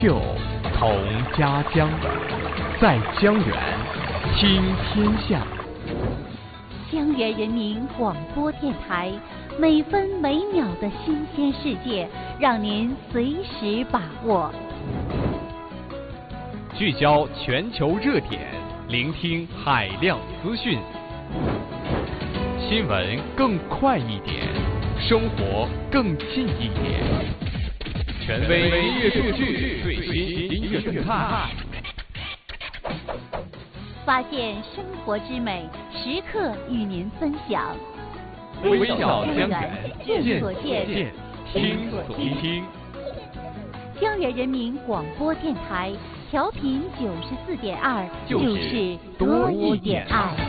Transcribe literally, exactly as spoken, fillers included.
就同家乡，在江源听天下。 江源人民广播电台，每分每秒的新鲜世界，让您随时把握。 聚焦全球热点，聆听海量资讯，新闻更快一点，生活更近一点。权威音乐数据，最新音乐动态， 发现生活之美，时刻与您分享。 微小江源， 见所见， 听所听。 江源人民广播电台，调频九十四点二，就是多一点爱。